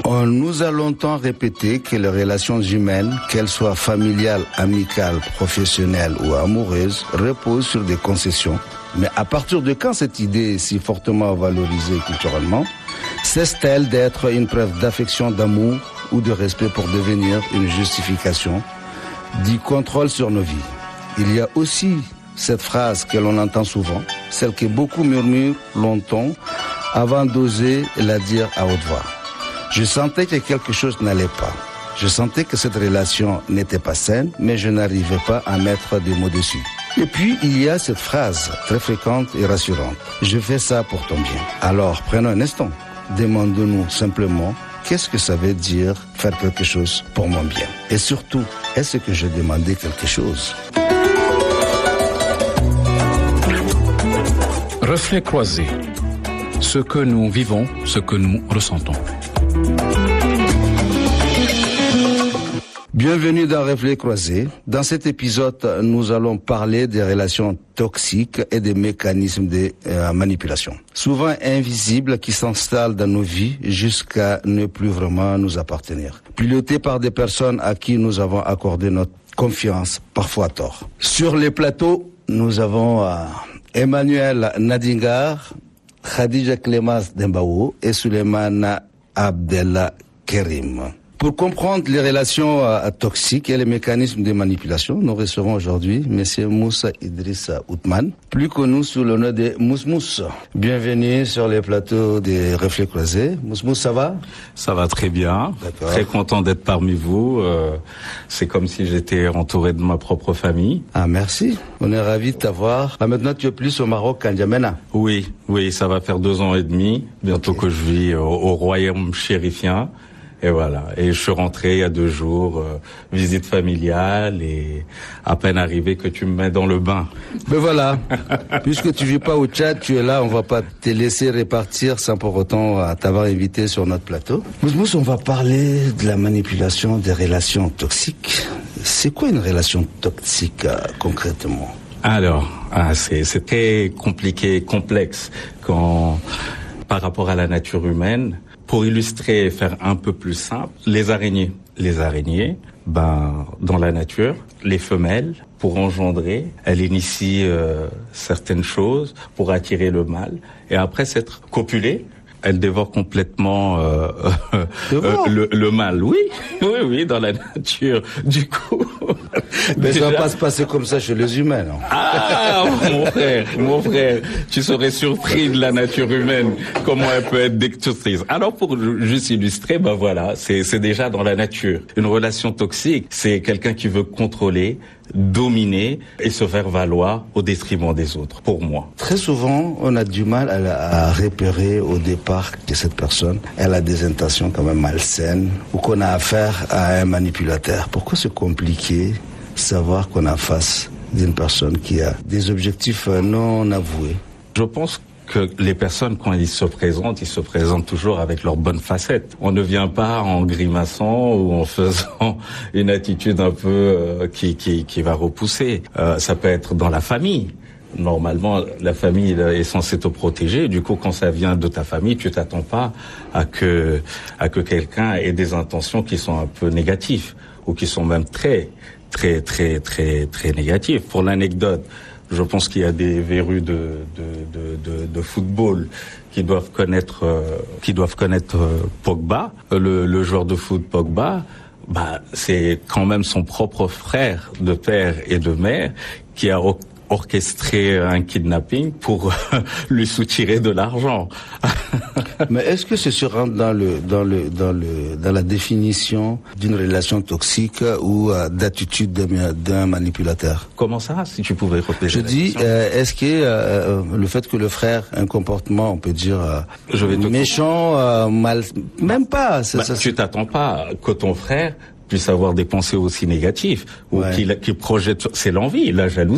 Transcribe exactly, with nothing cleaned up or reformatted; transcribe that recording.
On nous a longtemps répété que les relations humaines, qu'elles soient familiales, amicales, professionnelles ou amoureuses, reposent sur des concessions. Mais à partir de quand cette idée est si fortement valorisée culturellement, cesse-t-elle d'être une preuve d'affection, d'amour ou de respect pour devenir une justification du contrôle sur nos vies? Il y a aussi cette phrase que l'on entend souvent, celle que beaucoup murmurent longtemps avant d'oser la dire à haute voix. Je sentais que quelque chose n'allait pas. Je sentais que cette relation n'était pas saine, mais je n'arrivais pas à mettre des mots dessus. Et puis, il y a cette phrase très fréquente et rassurante. Je fais ça pour ton bien. Alors, prenons un instant. Demandons-nous simplement, qu'est-ce que ça veut dire faire quelque chose pour mon bien? Et surtout, est-ce que je demandais quelque chose? Reflet croisé. Ce que nous vivons, ce que nous ressentons. Bienvenue dans Reflet croisé. Dans cet épisode, nous allons parler des relations toxiques et des mécanismes de euh, manipulation, souvent invisibles, qui s'installent dans nos vies jusqu'à ne plus vraiment nous appartenir. Pilotés par des personnes à qui nous avons accordé notre confiance, parfois à tort. Sur les plateaux, nous avons euh, Emmanuel Nadingar, Khadija Clémence Dembaou et Souleymane Abdella Kerim. Pour comprendre les relations euh, toxiques et les mécanismes de manipulation, nous recevons aujourd'hui M. Moussa Idrissa Othman, plus connu sous le nom de Mousmous. Bienvenue sur les plateaux des Reflets croisés. Mousmous, ça va? Ça va très bien. D'accord. Très content d'être parmi vous. Euh, c'est comme si j'étais entouré de ma propre famille. Ah, merci. On est ravis de t'avoir. Là, maintenant, tu es plus au Maroc qu'à N'Djamena. Oui, oui, ça va faire deux ans et demi. Bientôt okay. que je vis au, au royaume chérifien. Et voilà. Et je suis rentré il y a deux jours, euh, visite familiale, et à peine arrivé que tu me mets dans le bain. Mais voilà. Puisque tu vis pas au Tchad, tu es là, on va pas te laisser repartir sans pour autant t'avoir invité sur notre plateau. Mousmous, on va parler de la manipulation des relations toxiques. C'est quoi une relation toxique, euh, concrètement? Alors, ah, c'est, c'est très compliqué, complexe, quand, par rapport à la nature humaine. Pour illustrer et faire un peu plus simple, les araignées. Les araignées, ben, dans la nature, les femelles, pour engendrer, elles initient euh, certaines choses pour attirer le mâle. Et après s'être copulées, elles dévorent complètement euh, euh, euh, le, le mâle. Oui, oui, oui, dans la nature. Du coup... Mais déjà... ça va pas se passer comme ça chez les humains, non? Ah, mon frère, mon frère, tu serais surpris de la nature humaine, comment elle peut être destructrice. Alors, pour juste illustrer, ben voilà, c'est, c'est déjà dans la nature. Une relation toxique, c'est quelqu'un qui veut contrôler, dominer et se faire valoir au détriment des autres, pour moi. Très souvent, on a du mal à, à repérer au départ que cette personne, elle a des intentions quand même malsaines, ou qu'on a affaire à un manipulateur. Pourquoi c'est compliqué savoir qu'on a face d'une personne qui a des objectifs non avoués? Je pense que les personnes, quand ils se présentent, ils se présentent toujours avec leurs bonnes facettes. On ne vient pas en grimaçant ou en faisant une attitude un peu euh, qui, qui, qui va repousser. Euh, ça peut être dans la famille. Normalement, la famille est censée te protéger. Du coup, quand ça vient de ta famille, tu t'attends pas à que, à que quelqu'un ait des intentions qui sont un peu négatives ou qui sont même très, très, très, très, très négatives. Pour l'anecdote, je pense qu'il y a des verrues de, de, de, de, de football qui doivent connaître, euh, qui doivent connaître euh, Pogba, le, le joueur de foot Pogba. Bah, c'est quand même son propre frère de père et de mère qui a orchestré un kidnapping pour lui soutirer de l'argent. Mais est-ce que ce se rentre dans le dans le dans le dans la définition d'une relation toxique ou euh, d'attitude d'un, d'un manipulateur? Comment ça, si tu pouvais répéter? Je dis, euh, est-ce que euh, le fait que le frère ait un comportement, on peut dire euh, Je vais te méchant, euh, mal, même pas. Ça, bah, ça, tu t'attends pas que ton frère puisse avoir des pensées aussi négatives ou ouais. qu'il, qu'il projette, c'est l'envie, la jalousie.